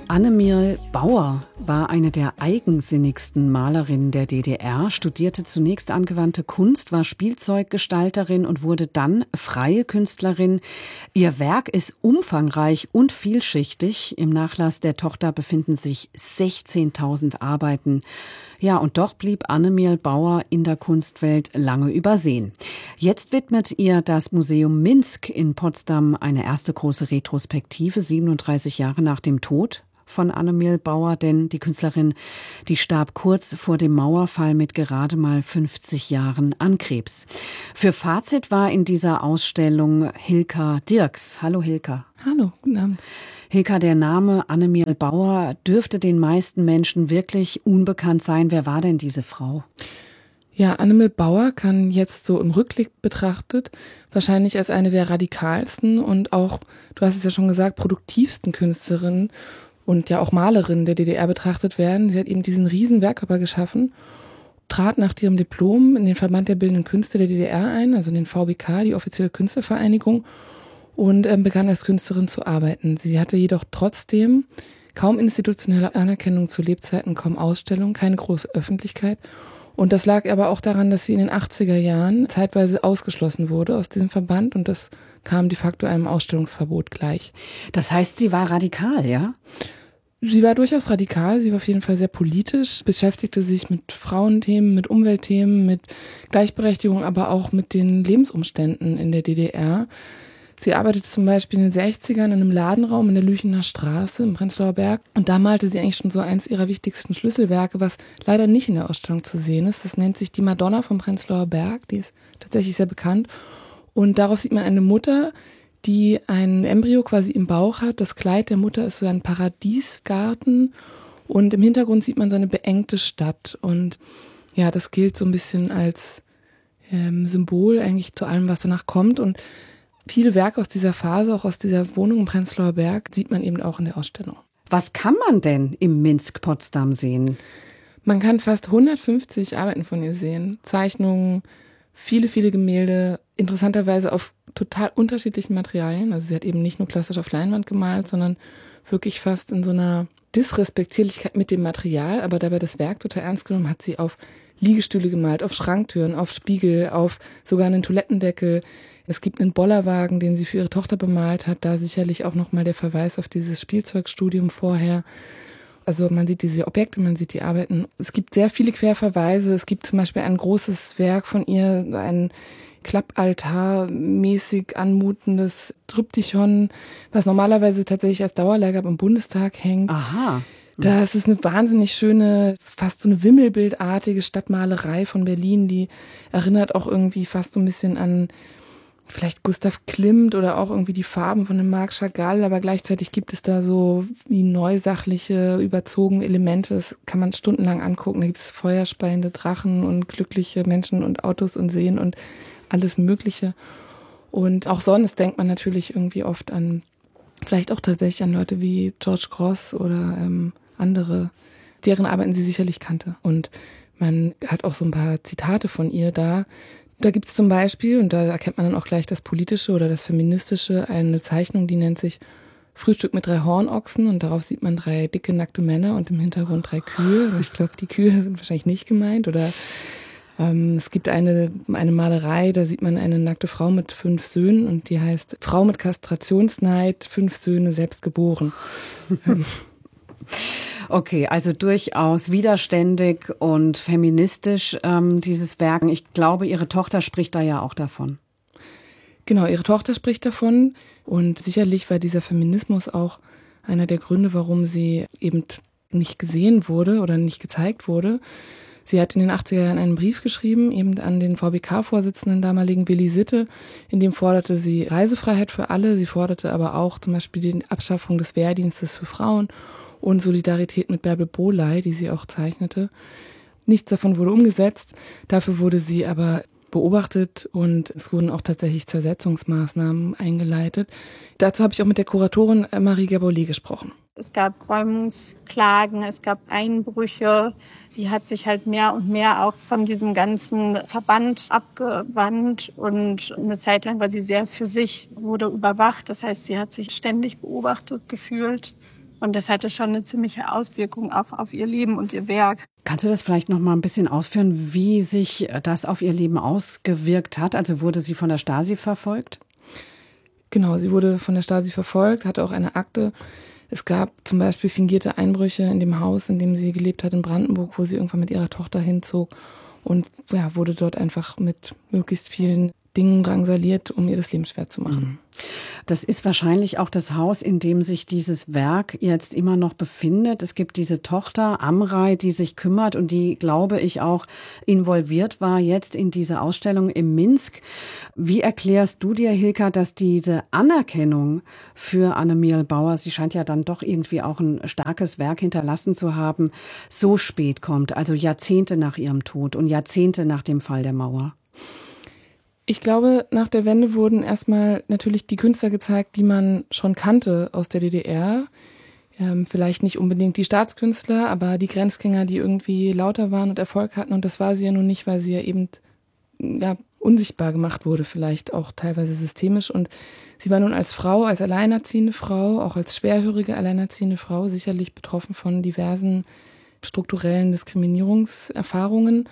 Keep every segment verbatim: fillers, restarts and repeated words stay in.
Annemie Bauer war eine der eigensinnigsten Malerinnen der D D R, studierte zunächst angewandte Kunst, war Spielzeuggestalterin und wurde dann freie Künstlerin. Ihr Werk ist umfangreich und vielschichtig. Im Nachlass der Tochter befinden sich sechzehntausend Arbeiten. Ja, und doch blieb Annemie Bauer in der Kunstwelt lange übersehen. Jetzt widmet ihr das Museum Minsk in Potsdam eine erste große Retrospektive, siebenunddreißig Jahre nach dem Tod von Annemie Bauer, denn die Künstlerin, die starb kurz vor dem Mauerfall mit gerade mal fünfzig Jahren an Krebs. Für Fazit war in dieser Ausstellung Hilka Dirks. Hallo Hilka. Hallo, guten Abend. Hilka, der Name Annemie Bauer dürfte den meisten Menschen wirklich unbekannt sein. Wer war denn diese Frau? Ja, Annemie Bauer kann jetzt so im Rückblick betrachtet wahrscheinlich als eine der radikalsten und auch, du hast es ja schon gesagt, produktivsten Künstlerinnen und ja auch Malerin der D D R betrachtet werden. Sie hat eben diesen riesen Werkkörper geschaffen, trat nach ihrem Diplom in den Verband der Bildenden Künste der D D R ein, also in den V B K, die offizielle Künstlervereinigung, und ähm, begann als Künstlerin zu arbeiten. Sie hatte jedoch trotzdem kaum institutionelle Anerkennung zu Lebzeiten, kaum Ausstellungen, keine große Öffentlichkeit. Und das lag aber auch daran, dass sie in den achtziger Jahren zeitweise ausgeschlossen wurde aus diesem Verband, und das kam de facto einem Ausstellungsverbot gleich. Das heißt, sie war radikal, ja? Sie war durchaus radikal, sie war auf jeden Fall sehr politisch, beschäftigte sich mit Frauenthemen, mit Umweltthemen, mit Gleichberechtigung, aber auch mit den Lebensumständen in der D D R. Sie arbeitete zum Beispiel in den sechzigern in einem Ladenraum in der Lüchener Straße im Prenzlauer Berg. Und da malte sie eigentlich schon so eins ihrer wichtigsten Schlüsselwerke, was leider nicht in der Ausstellung zu sehen ist. Das nennt sich die Madonna vom Prenzlauer Berg. Die ist tatsächlich sehr bekannt. Und darauf sieht man eine Mutter, die ein Embryo quasi im Bauch hat. Das Kleid der Mutter ist so ein Paradiesgarten. Und im Hintergrund sieht man so eine beengte Stadt. Und ja, das gilt so ein bisschen als ähm, Symbol eigentlich zu allem, was danach kommt. Und viele Werke aus dieser Phase, auch aus dieser Wohnung im Prenzlauer Berg, sieht man eben auch in der Ausstellung. Was kann man denn im Minsk Potsdam sehen? Man kann fast hundertfünfzig Arbeiten von ihr sehen. Zeichnungen, viele, viele Gemälde, interessanterweise auf total unterschiedlichen Materialien. Also sie hat eben nicht nur klassisch auf Leinwand gemalt, sondern wirklich fast in so einer Disrespektierlichkeit mit dem Material, aber dabei das Werk total ernst genommen, hat sie auf Liegestühle gemalt, auf Schranktüren, auf Spiegel, auf sogar einen Toilettendeckel. Es gibt einen Bollerwagen, den sie für ihre Tochter bemalt hat. Da sicherlich auch nochmal der Verweis auf dieses Spielzeugstudium vorher. Also man sieht diese Objekte, man sieht die Arbeiten. Es gibt sehr viele Querverweise. Es gibt zum Beispiel ein großes Werk von ihr, ein Klappaltar-mäßig anmutendes Tryptychon, was normalerweise tatsächlich als Dauerleihgabe im Bundestag hängt. Aha. Das ist eine wahnsinnig schöne, fast so eine Wimmelbildartige Stadtmalerei von Berlin, die erinnert auch irgendwie fast so ein bisschen an vielleicht Gustav Klimt oder auch irgendwie die Farben von dem Marc Chagall, aber gleichzeitig gibt es da so wie neusachliche, überzogene Elemente, das kann man stundenlang angucken. Da gibt es feuerspeiende Drachen und glückliche Menschen und Autos und Seen und alles Mögliche. Und auch sonst denkt man natürlich irgendwie oft an, vielleicht auch tatsächlich an Leute wie George Grosz oder ähm, andere, deren Arbeiten sie sicherlich kannte. Und man hat auch so ein paar Zitate von ihr da. Da gibt es zum Beispiel, und da erkennt man dann auch gleich das Politische oder das Feministische, eine Zeichnung, die nennt sich Frühstück mit drei Hornochsen, und darauf sieht man drei dicke, nackte Männer und im Hintergrund drei Kühe. Ich glaube, die Kühe sind wahrscheinlich nicht gemeint. Oder ähm, es gibt eine, eine Malerei, da sieht man eine nackte Frau mit fünf Söhnen und die heißt Frau mit Kastrationsneid, fünf Söhne selbst geboren. Okay, also durchaus widerständig und feministisch, ähm, dieses Werk. Ich glaube, ihre Tochter spricht da ja auch davon. Genau, ihre Tochter spricht davon, und sicherlich war dieser Feminismus auch einer der Gründe, warum sie eben nicht gesehen wurde oder nicht gezeigt wurde. Sie hat in den achtziger Jahren einen Brief geschrieben, eben an den V B K-Vorsitzenden damaligen Willi Sitte, in dem forderte sie Reisefreiheit für alle. Sie forderte aber auch zum Beispiel die Abschaffung des Wehrdienstes für Frauen und Solidarität mit Bärbel Bohley, die sie auch zeichnete. Nichts davon wurde umgesetzt, dafür wurde sie aber beobachtet und es wurden auch tatsächlich Zersetzungsmaßnahmen eingeleitet. Dazu habe ich auch mit der Kuratorin Marie Gabolé gesprochen. Es gab Räumungsklagen, es gab Einbrüche. Sie hat sich halt mehr und mehr auch von diesem ganzen Verband abgewandt und eine Zeit lang war sie sehr für sich, wurde überwacht. Das heißt, sie hat sich ständig beobachtet gefühlt. Und das hatte schon eine ziemliche Auswirkung auch auf ihr Leben und ihr Werk. Kannst du das vielleicht noch mal ein bisschen ausführen, wie sich das auf ihr Leben ausgewirkt hat? Also wurde sie von der Stasi verfolgt? Genau, sie wurde von der Stasi verfolgt, hatte auch eine Akte. Es gab zum Beispiel fingierte Einbrüche in dem Haus, in dem sie gelebt hat in Brandenburg, wo sie irgendwann mit ihrer Tochter hinzog und ja, wurde dort einfach mit möglichst vielen Dingen drangsaliert, um ihr das Leben schwer zu machen. Das ist wahrscheinlich auch das Haus, in dem sich dieses Werk jetzt immer noch befindet. Es gibt diese Tochter Amrei, die sich kümmert und die, glaube ich, auch involviert war jetzt in diese Ausstellung in Minsk. Wie erklärst du dir, Hilka, dass diese Anerkennung für Annemiel Bauer, sie scheint ja dann doch irgendwie auch ein starkes Werk hinterlassen zu haben, so spät kommt, also Jahrzehnte nach ihrem Tod und Jahrzehnte nach dem Fall der Mauer? Ich glaube, nach der Wende wurden erstmal natürlich die Künstler gezeigt, die man schon kannte aus der D D R. Ähm, vielleicht nicht unbedingt die Staatskünstler, aber die Grenzgänger, die irgendwie lauter waren und Erfolg hatten. Und das war sie ja nun nicht, weil sie ja eben ja, unsichtbar gemacht wurde, vielleicht auch teilweise systemisch. Und sie war nun als Frau, als alleinerziehende Frau, auch als schwerhörige alleinerziehende Frau, sicherlich betroffen von diversen strukturellen Diskriminierungserfahrungen.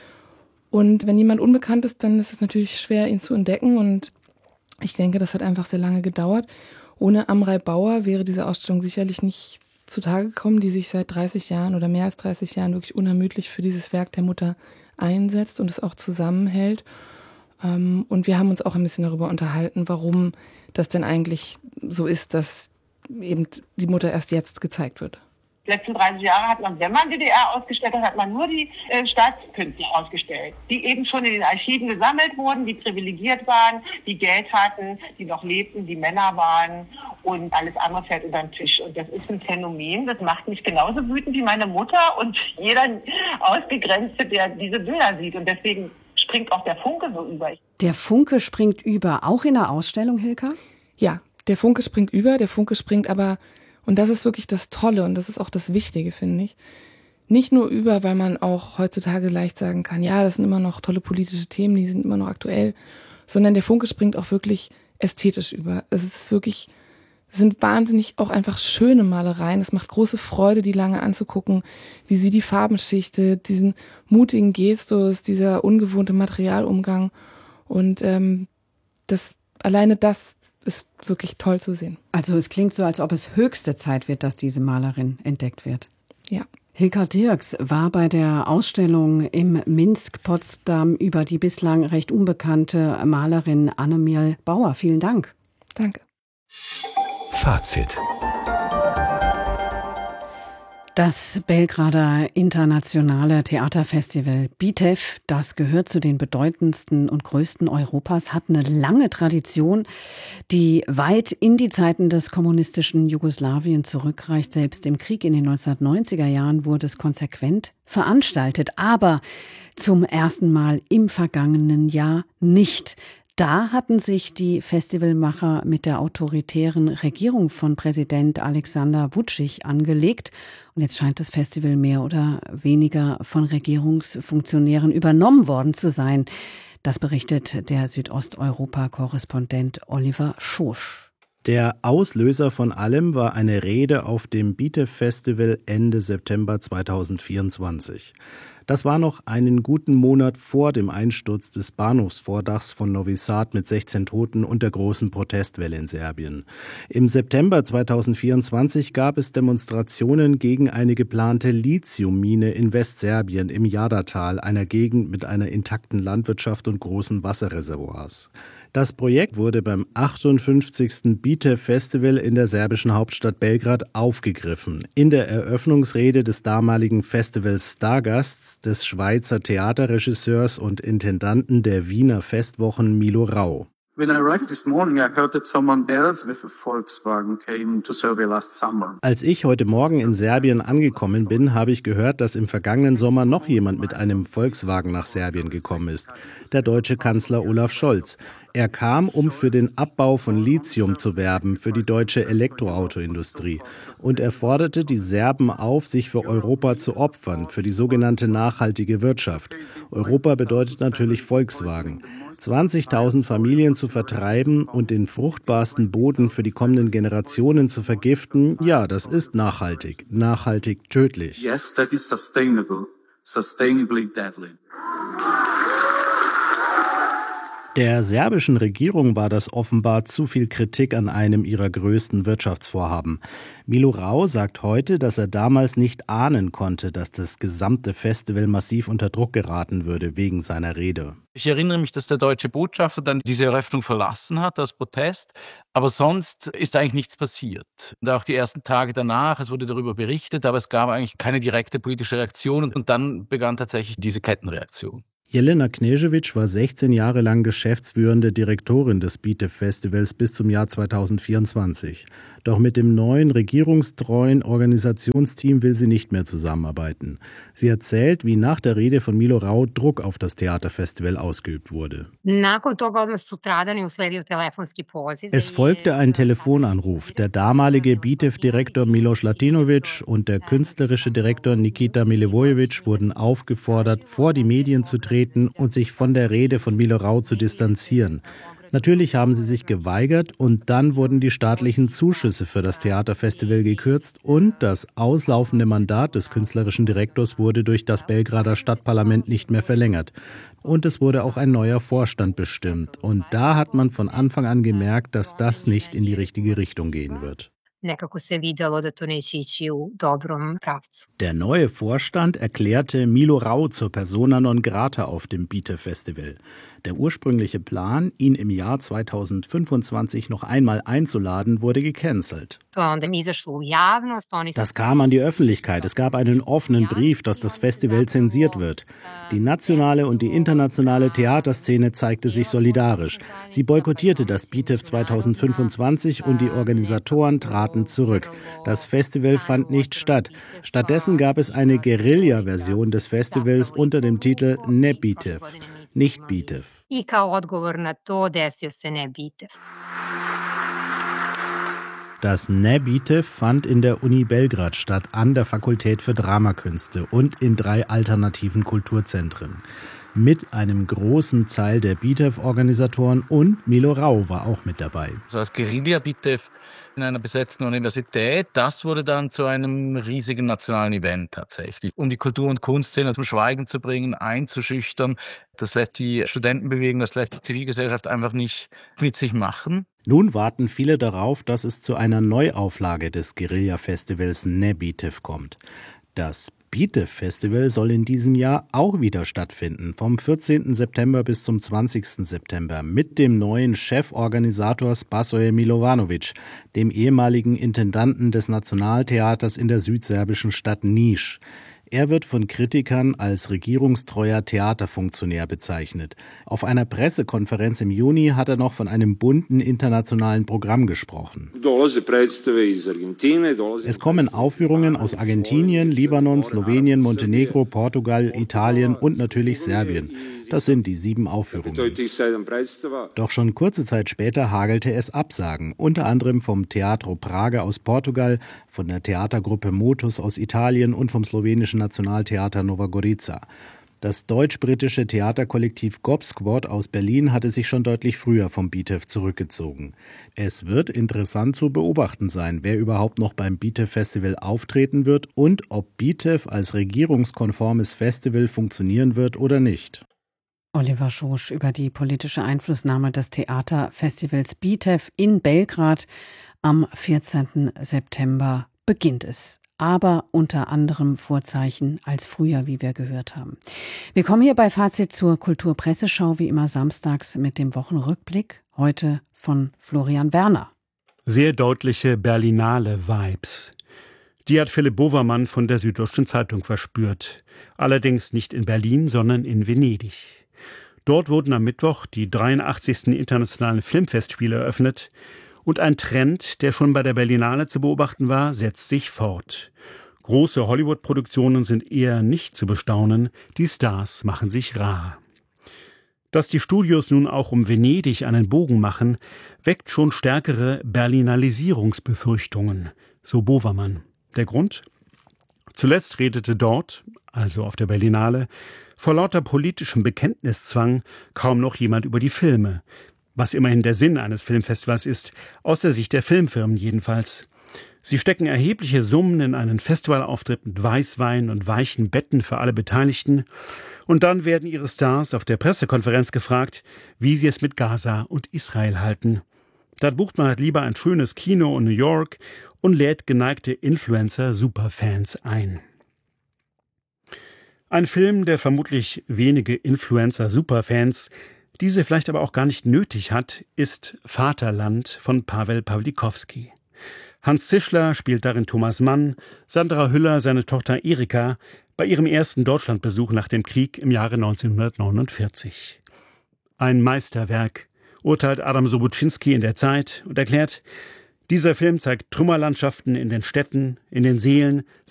Und wenn jemand unbekannt ist, dann ist es natürlich schwer, ihn zu entdecken. Und ich denke, das hat einfach sehr lange gedauert. Ohne Amrei Bauer wäre diese Ausstellung sicherlich nicht zutage gekommen, die sich seit dreißig Jahren oder mehr als dreißig Jahren wirklich unermüdlich für dieses Werk der Mutter einsetzt und es auch zusammenhält. Und wir haben uns auch ein bisschen darüber unterhalten, warum das denn eigentlich so ist, dass eben die Mutter erst jetzt gezeigt wird. Die letzten dreißig Jahre hat man, wenn man D D R ausgestellt hat, hat man nur die äh, Staatskünstler ausgestellt, die eben schon in den Archiven gesammelt wurden, die privilegiert waren, die Geld hatten, die noch lebten, die Männer waren und alles andere fällt unter den Tisch. Und das ist ein Phänomen, das macht mich genauso wütend wie meine Mutter und jeder Ausgegrenzte, der diese Bilder sieht. Und deswegen springt auch der Funke so über. Der Funke springt über, auch in der Ausstellung, Hilka? Ja, der Funke springt über, der Funke springt aber, und das ist wirklich das Tolle und das ist auch das Wichtige, finde ich, nicht nur über, weil man auch heutzutage leicht sagen kann, ja, das sind immer noch tolle politische Themen, die sind immer noch aktuell, sondern der Funke springt auch wirklich ästhetisch über. Es ist wirklich, es sind wahnsinnig auch einfach schöne Malereien. Es macht große Freude, die lange anzugucken, wie sie die Farben schichtet, diesen mutigen Gestus, dieser ungewohnte Materialumgang und ähm, das alleine das ist wirklich toll zu sehen. Also es klingt so, als ob es höchste Zeit wird, dass diese Malerin entdeckt wird. Ja. Hilka Dirks war bei der Ausstellung im Minsk-Potsdam über die bislang recht unbekannte Malerin Annemiel Bauer. Vielen Dank. Danke. Fazit. Das Belgrader Internationale Theaterfestival BITEF, das gehört zu den bedeutendsten und größten Europas, hat eine lange Tradition, die weit in die Zeiten des kommunistischen Jugoslawien zurückreicht. Selbst im Krieg in den neunzehnhundertneunziger Jahren wurde es konsequent veranstaltet, aber zum ersten Mal im vergangenen Jahr nicht. Da hatten sich die Festivalmacher mit der autoritären Regierung von Präsident Alexander Vučić angelegt. Und jetzt scheint das Festival mehr oder weniger von Regierungsfunktionären übernommen worden zu sein. Das berichtet der Südosteuropa-Korrespondent Oliver Schosch. Der Auslöser von allem war eine Rede auf dem BITEF-Festival Ende September zweitausendvierundzwanzig. Das war noch einen guten Monat vor dem Einsturz des Bahnhofsvordachs von Novi Sad mit sechzehn Toten und der großen Protestwelle in Serbien. Im September zweitausendvierundzwanzig gab es Demonstrationen gegen eine geplante Lithiummine in Westserbien im Jadar-Tal, einer Gegend mit einer intakten Landwirtschaft und großen Wasserreservoirs. Das Projekt wurde beim achtundfünfzigsten BITEF-Festival in der serbischen Hauptstadt Belgrad aufgegriffen. In der Eröffnungsrede des damaligen Festivals Stargasts, des Schweizer Theaterregisseurs und Intendanten der Wiener Festwochen Milo Rau. When I arrived this morning, I heard that someone else with a Volkswagen came to Serbia last summer. Als ich heute Morgen in Serbien angekommen bin, habe ich gehört, dass im vergangenen Sommer noch jemand mit einem Volkswagen nach Serbien gekommen ist. Der deutsche Kanzler Olaf Scholz. Er kam, um für den Abbau von Lithium zu werben, für die deutsche Elektroautoindustrie. Und er forderte die Serben auf, sich für Europa zu opfern, für die sogenannte nachhaltige Wirtschaft. Europa bedeutet natürlich Volkswagen. zwanzigtausend Familien zu vertreiben und den fruchtbarsten Boden für die kommenden Generationen zu vergiften, ja, das ist nachhaltig, nachhaltig tödlich. Yes, that is sustainable, sustainably deadly. Der serbischen Regierung war das offenbar zu viel Kritik an einem ihrer größten Wirtschaftsvorhaben. Milo Rau sagt heute, dass er damals nicht ahnen konnte, dass das gesamte Festival massiv unter Druck geraten würde wegen seiner Rede. Ich erinnere mich, dass der deutsche Botschafter dann diese Eröffnung verlassen hat als Protest, aber sonst ist eigentlich nichts passiert. Und auch die ersten Tage danach, es wurde darüber berichtet, aber es gab eigentlich keine direkte politische Reaktion und dann begann tatsächlich diese Kettenreaktion. Jelena Knežević war sechzehn Jahre lang geschäftsführende Direktorin des Bitev-Festivals bis zum Jahr zweitausendvierundzwanzig. Doch mit dem neuen regierungstreuen Organisationsteam will sie nicht mehr zusammenarbeiten. Sie erzählt, wie nach der Rede von Milo Rau Druck auf das Theaterfestival ausgeübt wurde. Es folgte ein Telefonanruf. Der damalige Bitev-Direktor Miloš Latinović und der künstlerische Direktor Nikita Milivojević wurden aufgefordert, vor die Medien zu treten und sich von der Rede von Milo Rau zu distanzieren. Natürlich haben sie sich geweigert und dann wurden die staatlichen Zuschüsse für das Theaterfestival gekürzt und das auslaufende Mandat des künstlerischen Direktors wurde durch das Belgrader Stadtparlament nicht mehr verlängert. Und es wurde auch ein neuer Vorstand bestimmt. Und da hat man von Anfang an gemerkt, dass das nicht in die richtige Richtung gehen wird. Der neue Vorstand erklärte Milo Rau zur persona non grata auf dem Bitev-Festival. Der ursprüngliche Plan, ihn im Jahr zweitausendfünfundzwanzig noch einmal einzuladen, wurde gecancelt. Das kam an die Öffentlichkeit. Es gab einen offenen Brief, dass das Festival zensiert wird. Die nationale und die internationale Theaterszene zeigte sich solidarisch. Sie boykottierte das Bitev zweitausendfünfundzwanzig und die Organisatoren traten zurück. Das Festival fand nicht statt. Stattdessen gab es eine Guerilla-Version des Festivals unter dem Titel Ne Bitev. Nicht Bitev. Das Ne Bitev fand in der Uni Belgrad statt, an der Fakultät für Dramakünste und in drei alternativen Kulturzentren. Mit einem großen Teil der Bitev-Organisatoren und Milo Rau war auch mit dabei. So als Guerilla-Bitev in einer besetzten Universität, das wurde dann zu einem riesigen nationalen Event tatsächlich. Um die Kultur- und Kunstszene zum Schweigen zu bringen, einzuschüchtern, das lässt die Studentenbewegung, das lässt die Zivilgesellschaft einfach nicht mit sich machen. Nun warten viele darauf, dass es zu einer Neuauflage des Guerilla-Festivals Ne Bitev kommt. Das Bitev-Festival soll in diesem Jahr auch wieder stattfinden, vom vierzehnten September bis zum zwanzigsten September, mit dem neuen Cheforganisator Spasoje Milovanović, dem ehemaligen Intendanten des Nationaltheaters in der südserbischen Stadt Niš. Er wird von Kritikern als regierungstreuer Theaterfunktionär bezeichnet. Auf einer Pressekonferenz im Juni hat er noch von einem bunten internationalen Programm gesprochen. Es kommen Aufführungen aus Argentinien, Libanon, Slowenien, Montenegro, Portugal, Italien und natürlich Serbien. Das sind die sieben Aufführungen. Doch schon kurze Zeit später hagelte es Absagen, unter anderem vom Teatro Praga aus Portugal, von der Theatergruppe Motus aus Italien und vom slowenischen Nationaltheater Nova Gorica. Das deutsch-britische Theaterkollektiv Gob Squad aus Berlin hatte sich schon deutlich früher vom Bitev zurückgezogen. Es wird interessant zu beobachten sein, wer überhaupt noch beim Bitev-Festival auftreten wird und ob Bitev als regierungskonformes Festival funktionieren wird oder nicht. Oliver Schosch über die politische Einflussnahme des Theaterfestivals Bitev in Belgrad. Am vierzehnten September beginnt es. Aber unter anderem Vorzeichen als früher, wie wir gehört haben. Wir kommen hier bei Fazit zur Kulturpresseschau, wie immer samstags mit dem Wochenrückblick. Heute von Florian Werner. Sehr deutliche Berlinale-Vibes. Die hat Philipp Bovermann von der Süddeutschen Zeitung verspürt. Allerdings nicht in Berlin, sondern in Venedig. Dort wurden am Mittwoch die dreiundachtzigsten Internationalen Filmfestspiele eröffnet. Und ein Trend, der schon bei der Berlinale zu beobachten war, setzt sich fort. Große Hollywood-Produktionen sind eher nicht zu bestaunen, die Stars machen sich rar. Dass die Studios nun auch um Venedig einen Bogen machen, weckt schon stärkere Berlinalisierungsbefürchtungen, so Bovermann. Der Grund? Zuletzt redete dort, also auf der Berlinale, vor lauter politischem Bekenntniszwang kaum noch jemand über die Filme. Was immerhin der Sinn eines Filmfestivals ist, aus der Sicht der Filmfirmen jedenfalls. Sie stecken erhebliche Summen in einen Festivalauftritt mit Weißwein und weichen Betten für alle Beteiligten. Und dann werden ihre Stars auf der Pressekonferenz gefragt, wie sie es mit Gaza und Israel halten. Dann bucht man halt lieber ein schönes Kino in New York und lädt geneigte Influencer-Superfans ein. Ein Film, der vermutlich wenige Influencer-Superfans, diese vielleicht aber auch gar nicht nötig hat, ist Vaterland von Pawel Pawlikowski. Hans Zischler spielt darin Thomas Mann, Sandra Hüller seine Tochter Erika bei ihrem ersten Deutschlandbesuch nach dem Krieg im Jahre neunzehnhundertneunundvierzig. Ein Meisterwerk, urteilt Adam Sobuczynski in der Zeit und erklärt, dieser Film zeigt Trümmerlandschaften in den Städten, in den Seelen,